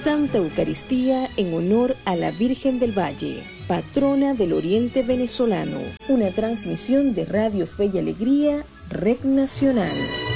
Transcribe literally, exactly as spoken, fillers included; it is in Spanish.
Santa Eucaristía en honor a la Virgen del Valle, patrona del Oriente Venezolano. Una transmisión de Radio Fe y Alegría, Red Nacional.